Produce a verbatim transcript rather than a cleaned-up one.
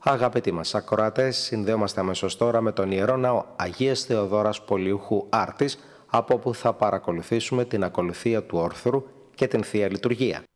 Αγαπητοί μας ακροατές, συνδέομαστε αμέσως τώρα με τον Ιερό Ναό Αγίας Θεοδόρας Πολιούχου Άρτης, από όπου θα παρακολουθήσουμε την ακολουθία του όρθρου και την Θεία Λειτουργία.